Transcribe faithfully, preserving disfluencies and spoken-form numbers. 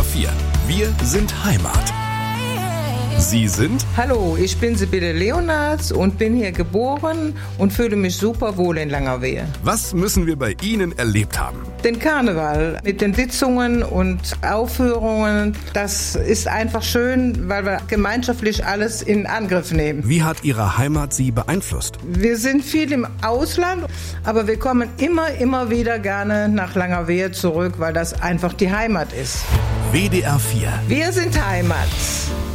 vier. Wir sind Heimat. Sie sind? Hallo, ich bin Sibylle Leonards und bin hier geboren und fühle mich super wohl in Langerwehe. Was müssen wir bei Ihnen erlebt haben? Den Karneval mit den Sitzungen und Aufführungen, das ist einfach schön, weil wir gemeinschaftlich alles in Angriff nehmen. Wie hat Ihre Heimat Sie beeinflusst? Wir sind viel im Ausland, aber wir kommen immer, immer wieder gerne nach Langerwehe zurück, weil das einfach die Heimat ist. W D R vier. Wir sind Heimat.